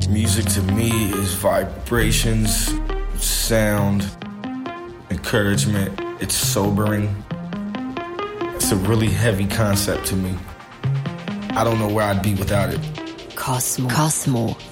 Music to me is vibrations, sound, encouragement. It's sobering. It's a really heavy concept to me. I don't know where I'd be without it. Cosmo.